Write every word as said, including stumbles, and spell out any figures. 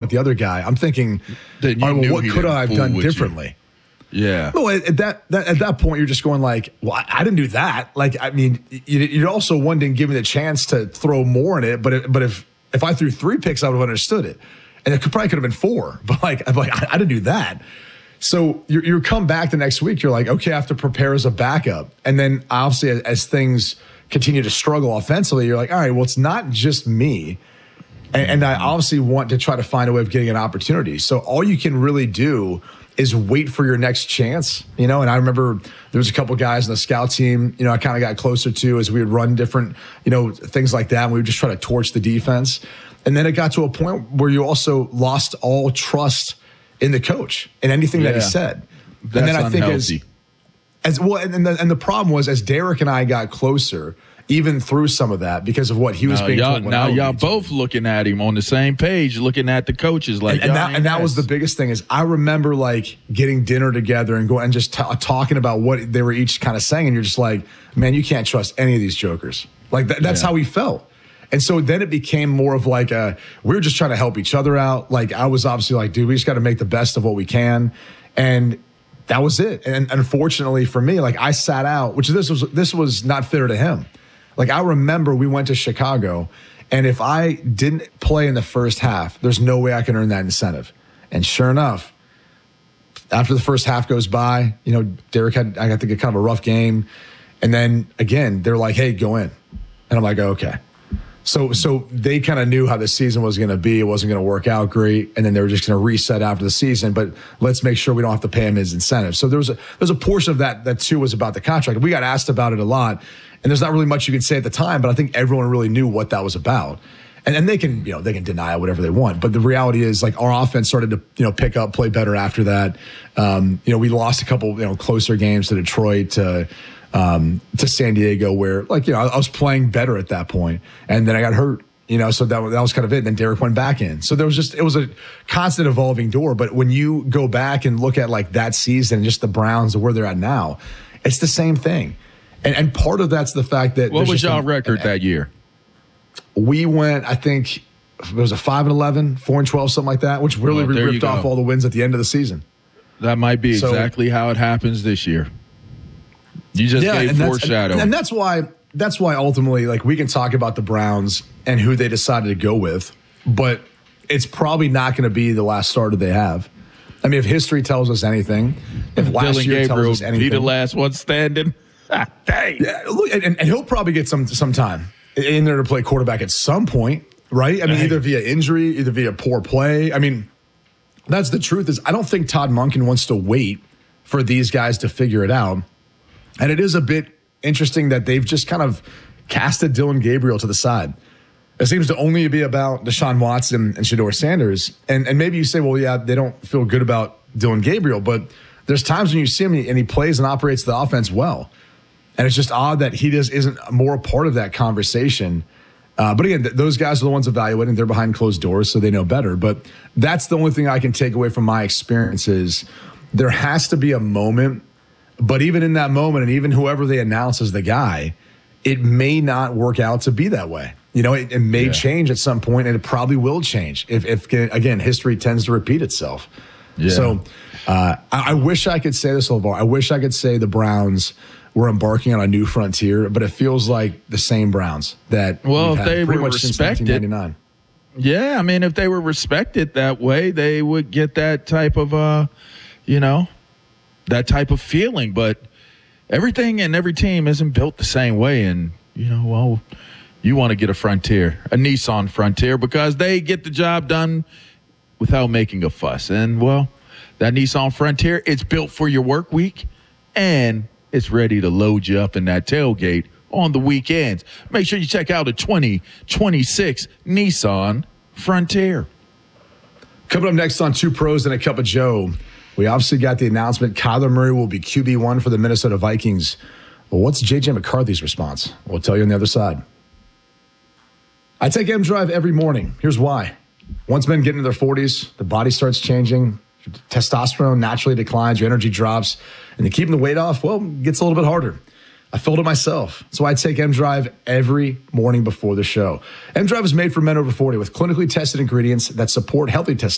the other guy, I'm thinking, Then you all right, well, knew what he could didn't I have fool done with you. differently? Yeah. No, at that, that at that point, you're just going like, well, I, I didn't do that. Like, I mean, you, you also one didn't give me the chance to throw more in it. But it, but if if I threw three picks, I would have understood it, and it could, probably could have been four. But like, I'm like, I, I didn't do that. So you you come back the next week, you're like, okay, I have to prepare as a backup, and then obviously as, as things continue to struggle offensively, you're like, all right, well, it's not just me. And, and I obviously want to try to find a way of getting an opportunity. So all you can really do is wait for your next chance, you know. And I remember there was a couple guys in the scout team, you know, I kind of got closer to as we would run different, you know, things like that. And we would just try to torch the defense. And then it got to a point where you also lost all trust in the coach and anything Yeah. that he said. That's and then I think unhealthy. as as well, and the, and the problem was as Derek and I got closer, even through some of that, because of what he was Now being y'all, told. when now I would y'all be told. both looking at him on the same page, looking at the coaches like, and, and y'all that, ain't and that was the nice. biggest thing is I remember like getting dinner together and going and just t- talking about what they were each kind of saying, and you're just like, man, you can't trust any of these jokers. Like that, that's Yeah. how we felt. And so then it became more of like a, we were just trying to help each other out. Like I was obviously like, dude, we just got to make the best of what we can, and that was it. And unfortunately for me, like I sat out, which this was this was not fair to him. Like I remember we went to Chicago, and if I didn't play in the first half, there's no way I can earn that incentive. And sure enough, after the first half goes by, you know, Derek had, I think, a kind of a rough game. And then again, they're like, hey, go in. And I'm like, okay. So so they kind of knew how the season was going to be. It wasn't going to work out great. And then they were just going to reset after the season. But let's make sure we don't have to pay him his incentive. So there was a, there's a portion of that that, too, was about the contract. We got asked about it a lot. And there's not really much you could say at the time, but I think everyone really knew what that was about. And and they can, you know, they can deny whatever they want. But the reality is, like, our offense started to, you know, pick up, play better after that. Um, you know, we lost a couple, you know, closer games to Detroit, to um, to San Diego, where, like, you know, I, I was playing better at that point. And then I got hurt, you know, so that, that was kind of it. And then Derek went back in. So there was just, it was a constant evolving door. But when you go back and look at, like, that season, just the Browns and where they're at now, it's the same thing. And, and part of that's the fact that What was just y'all a- record an- that year? We went, I think, it was a five and eleven, four and twelve, something like that, which really Well, there you ripped off go. all the wins at the end of the season. That might be So- exactly how it happens this year. You just gave and that's, foreshadowing. and, and that's why that's why ultimately, like, we can talk about the Browns and who they decided to go with, but it's probably not going to be the last starter they have. I mean, if history tells us anything, if last Dylan year Gabriel tells us anything, be the last one standing. Ah, dang. Yeah, look, and, and he'll probably get some some time in there to play quarterback at some point, right? I mean, Dang. either via injury, either via poor play. I mean, that's the truth. Is I don't think Todd Monken wants to wait for these guys to figure it out, and it is a bit interesting that they've just kind of casted Dylan Gabriel to the side. It seems to only be about Deshaun Watson and Shedeur Sanders, and and maybe you say, well, yeah, they don't feel good about Dylan Gabriel, but there's times when you see him and he plays and operates the offense well. And it's just odd that he just isn't more a part of that conversation. Uh, but again, th- those guys are the ones evaluating. They're behind closed doors, so they know better. But that's the only thing I can take away from my experience is there has to be a moment. But even in that moment, and even whoever they announce as the guy, it may not work out to be that way. You know, it, it may Yeah. change at some point, and it probably will change if, if again, history tends to repeat itself. Yeah. So uh, I, I wish I could say this, LeVar. I wish I could say the Browns were embarking on a new frontier, but it feels like the same Browns that Well, we've if had they pretty were much since respected- nineteen ninety-nine. Yeah, I mean, if they were respected that way, they would get that type of, uh, you know, that type of feeling. But everything and every team isn't built the same way. And, you know, well, you want to get a Frontier, a Nissan Frontier, because they get the job done without making a fuss. And, well, that Nissan Frontier, it's built for your work week, and it's ready to load you up in that tailgate on the weekends. Make sure you check out a twenty twenty-six Nissan Frontier. Coming up next on Two Pros and a Cup of Joe, we obviously got the announcement Kyler Murray will be Q B one for the Minnesota Vikings. Well, what's J J McCarthy's response? We'll tell you on the other side. I take M Drive every morning. Here's why. Once men get into their forties, the body starts changing. Testosterone naturally declines, your energy drops, and to keeping the weight off, well, it gets a little bit harder. I felt it myself. So I take M Drive every morning before the show. M Drive is made for men over forty with clinically tested ingredients that support healthy testosterone.